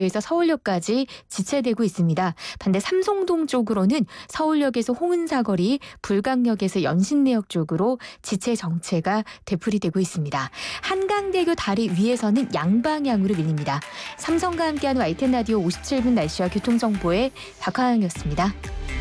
에서 서울역까지 지체되고 있습니다. 반대 삼성동 쪽으로는 서울역에서 홍은사거리, 불강역에서 연신내역 쪽으로 지체 정체가 되풀이되고 있습니다. 한강대교 다리 위에서는 양방향으로 밀립니다. 삼성과 함께하는 YTN 라디오 57분 날씨와 교통정보의 박화영이었습니다.